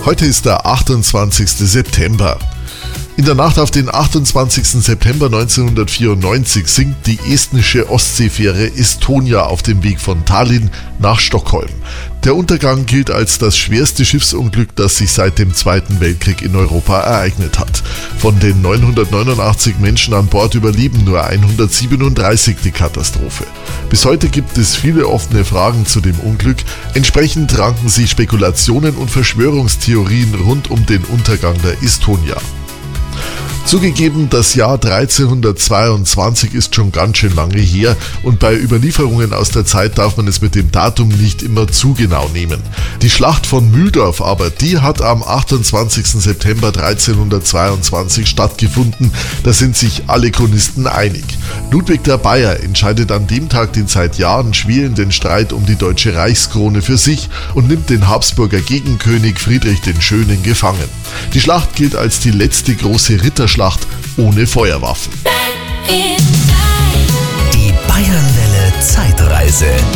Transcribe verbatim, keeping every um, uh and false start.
Heute ist der achtundzwanzigste September. In der Nacht auf den achtundzwanzigsten September neunzehnhundertvierundneunzig sinkt die estnische Ostseefähre Estonia auf dem Weg von Tallinn nach Stockholm. Der Untergang gilt als das schwerste Schiffsunglück, das sich seit dem Zweiten Weltkrieg in Europa ereignet hat. Von den neunhundertneunundachtzig Menschen an Bord überleben nur hundertsiebenunddreißig die Katastrophe. Bis heute gibt es viele offene Fragen zu dem Unglück. Entsprechend ranken sich Spekulationen und Verschwörungstheorien rund um den Untergang der Estonia. Zugegeben, das Jahr dreizehnhundertzweiundzwanzig ist schon ganz schön lange her und bei Überlieferungen aus der Zeit darf man es mit dem Datum nicht immer zu genau nehmen. Die Schlacht von Mühldorf aber, die hat am achtundzwanzigsten September dreizehnhundertzweiundzwanzig stattgefunden, da sind sich alle Chronisten einig. Ludwig der Bayer entscheidet an dem Tag den seit Jahren schwelenden Streit um die deutsche Reichskrone für sich und nimmt den Habsburger Gegenkönig Friedrich den Schönen gefangen. Die Schlacht gilt als die letzte große Ritterschlacht ohne Feuerwaffen. Die Bayernwelle Zeitreise.